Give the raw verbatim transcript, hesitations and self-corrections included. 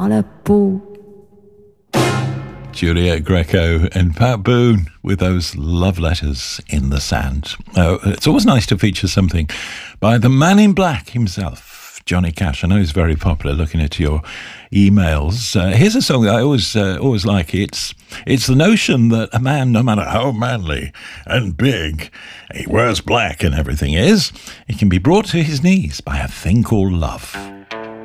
dans la peau. Juliet Greco and Pat Boone with those love letters in the sand. Oh, it's always nice to feature something by the man in black himself, Johnny Cash. I know he's very popular. Looking at your emails, uh, here's a song that I always uh, always like. It's it's the notion that a man, no matter how manly and big he wears black and everything is, he can be brought to his knees by a thing called love.